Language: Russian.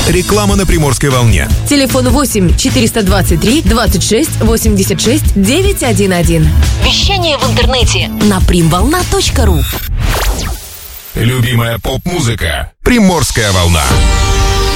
Реклама на Приморской волне. Телефон 8 423 26 86 911. Вещание в интернете на primvolna.ru. Любимая поп-музыка. Приморская волна.